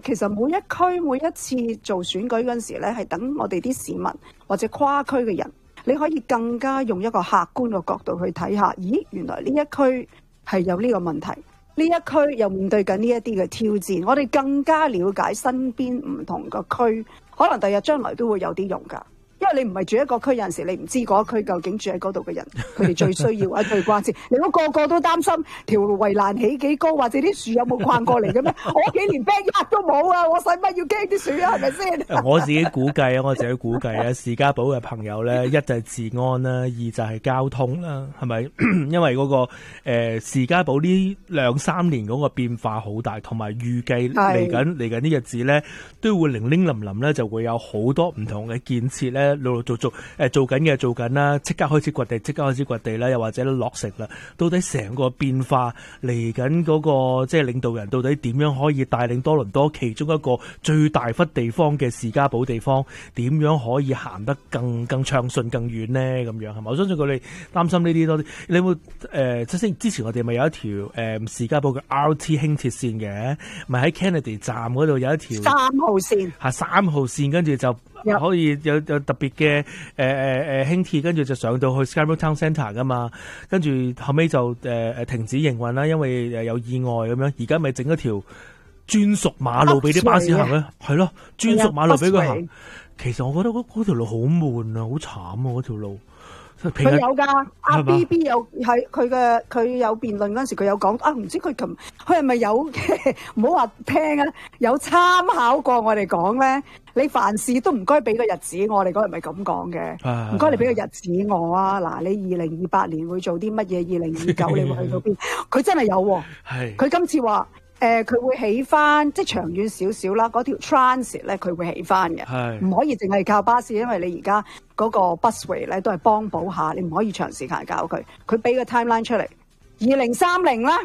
其實每一區每一次做選舉嗰陣時咧，係等我哋啲市民或者跨區嘅人，你可以更加用一個客觀嘅角度去睇下，咦，原來呢一區係有呢個問題，呢一區又面對緊呢一啲嘅挑戰，我哋更加了解身邊唔同嘅區，可能第日將來都會有啲用㗎。因為你唔係住一個區，有陣時你唔知嗰區究竟住喺嗰度嘅人，佢哋最需要或者最關切。你估個個都擔心條圍欄起幾高，或者啲樹有冇跨過嚟嘅咩？我幾年 backyard 都冇啊！我使乜要驚啲樹啊？係咪先？ 我自己估計啊，我自己估計啊，士嘉堡嘅朋友咧，一就係治安啦，二就係交通啦，係咪？因為嗰個士嘉堡呢2-3年嗰個變化好大，同埋預計嚟緊啲日子咧，都會零零林林咧，就會有好多唔同嘅建設咧。陸陸續續做緊嘅做緊啦，即刻開始掘地啦，又或者落成啦。到底成個變化嚟緊嗰個即係領導人，到底點樣可以帶領多倫多其中一個最大忽地方嘅士嘉堡地方，點樣可以行得更暢順、更遠呢？咁樣係咪？我相信佢哋擔心呢啲多啲。你有冇即係之前我哋咪有一條士嘉堡嘅 RT 輕鐵線嘅，咪喺 Kennedy 站嗰度有一條 3號線 3號線，跟住就可以有特別嘅輕鐵，跟住就上到去 Scarborough Town Centre 噶嘛，跟住後尾就停止營運啦，因為有意外咁樣。而家咪整一條專屬馬路俾啲巴士行咧，係咯，專屬馬路俾佢行。其實我覺得嗰條路好悶啊，好慘啊嗰條路。 佢有㗎，阿 BB 有喺佢有辯論嗰陣時，佢有講啊，唔知佢係咪有唔好話聽啊，有參考過我哋講咧。你凡事都唔該俾個日子我哋嗰日咪咁講嘅，唔該你俾個日子我啊！嗱，你2028年會做啲乜嘢？2029你會去到邊？佢真係有喎，佢今次話佢會起翻，即係長遠少少啦。嗰條 transit 咧，佢會起翻嘅，唔可以淨係靠巴士，因為你而家嗰個 busway 咧都係幫補下，你唔可以長時間搞佢。佢俾個 timeline 出嚟，2030啦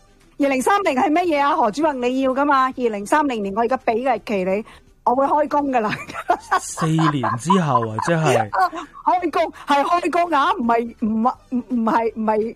，2030係乜嘢啊？何主任你要噶嘛？2030年我而家俾嘅日期你。我會開工噶啦 ，4年之後啊，即係開工係開工啊，唔係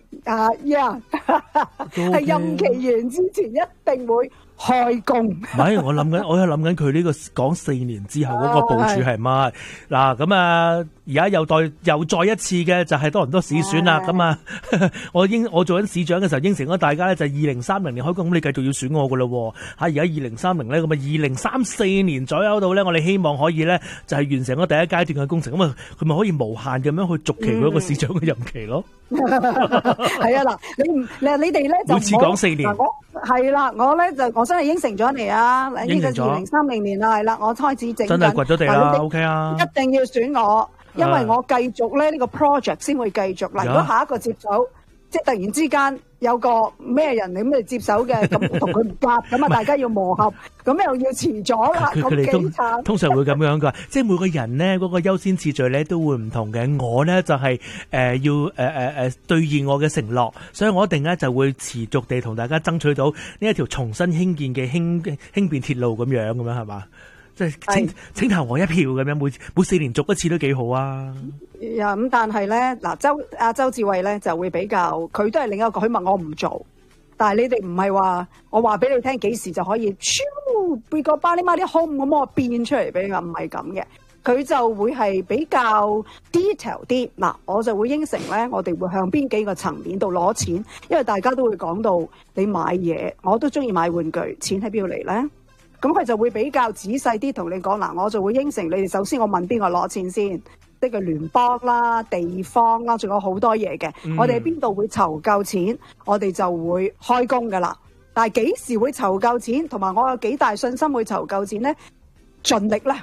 係任期完之前一定會開工。唔係，我有諗緊佢呢個講4年之後嗰個部署係乜？嗱咁啊，而家又再一次嘅就係多倫多市選啦。咁啊，我做緊市長嘅時候應承咗大家咧，就2030年開工，咁你繼續要選我噶咯吓。而家2030咧，咁啊2034年左右度咧，我哋希望可以咧就係完成咗第一階段嘅工程，咁啊佢咪可以無限咁樣去續期嗰個市長嘅任期咯。 係啊，嗱，你哋咧就每次講4年， 係啦，我真係應承咗你啊！呢個2030年啦，係啦，我開始整緊， 真係掘咗地啦 ，OK 啊！ 一定要選我，因為我繼續咧呢個 project 先會繼續。嗱，如果下一個接手，即係突然之間有個咩人你咁接手嘅，咁同佢唔夾，咁啊大家要磨合，咁又要遲咗啦，咁幾慘。 通常會咁樣噶，即係每個人咧嗰個優先次序咧都會唔同嘅。我咧就係要兌現我嘅承諾，所以我一定咧就會持續地同大家爭取到呢一條重新興建嘅輕便鐵路咁樣係嘛？即係請投我一票咁樣，每4年續一次都幾好啊！ 咁但係咧，嗱周志偉咧就會比較，佢都係另一個，佢問我唔做，但係你哋唔係話我話俾你聽幾時就可以，變個巴哩馬哩 home 咁我變出嚟俾你，唔係咁嘅，佢就會係比較 detail 啲。嗱，我就會應承咧，我哋會向邊幾個層面度攞錢，因為大家都會講到你買嘢，我都中意買玩具，錢喺邊度嚟咧？咁佢就會比較仔細啲同你講，嗱，我就會應承你哋。首先我問邊個攞錢先，即係聯邦啦、地方啦，仲有好多嘢嘅。我哋喺邊度會籌夠錢，我哋就會開工噶啦。但係幾時會籌夠錢，同埋我有幾大信心會籌夠錢呢？盡力啦。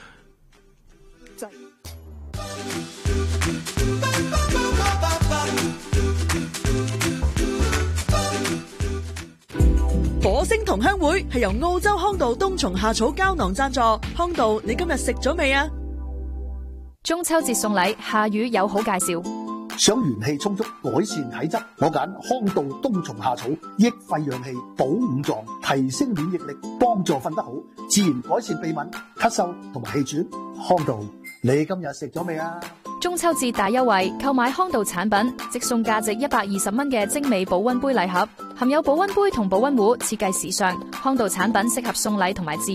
火星同鄉會係由澳洲康道冬蟲夏草膠囊贊助。康道，你今日食咗未啊？ 中秋節送禮，夏雨有好介紹。 想元氣充足，改善體質，我揀康道冬蟲夏草，益肺養氣，補五臟，提升免疫力，幫助瞓得好，自然改善鼻敏、咳嗽同埋氣喘。康道，你今日食咗未啊？ 中秋節大優惠，購買康道產品，即送價值120蚊嘅精美保溫杯禮盒，含有保溫杯同保溫壺，設計時尚。康道產品適合送禮同埋自